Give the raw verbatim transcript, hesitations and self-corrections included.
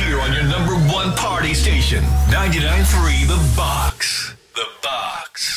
here on your number one party station, ninety-nine point three The Box. The Box.